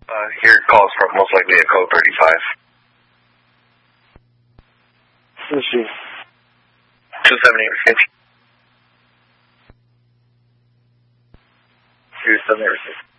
Your call is from most likely a code 35. Let's see. 278 received. 278 received.